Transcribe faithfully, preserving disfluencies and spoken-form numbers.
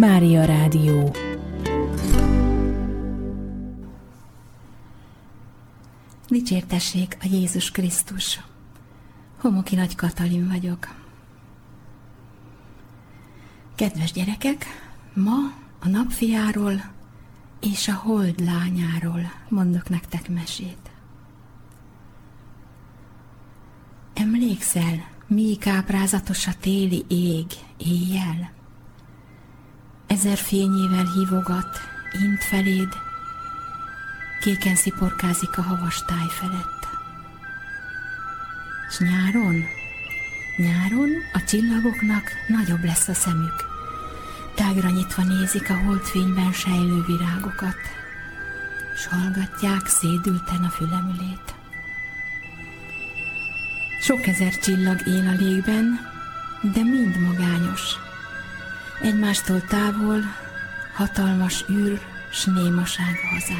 Mária Rádió. Dicsértessék a Jézus Krisztus! Homoki Nagy Katalin vagyok. Kedves gyerekek, ma a napfiáról és a hold lányáról mondok nektek mesét. Emlékszel, mi káprázatos a téli ég éjjel? Ezer fényével hívogat, int feléd, kéken sziporkázik a havas táj felett. S nyáron, nyáron a csillagoknak nagyobb lesz a szemük, tágra nyitva nézik a holdfényben sejlő virágokat, s hallgatják szédülten a fülemülét. Sok ezer csillag él a légben, de mind magányos. Egymástól távol, hatalmas űr, s némaság hazán.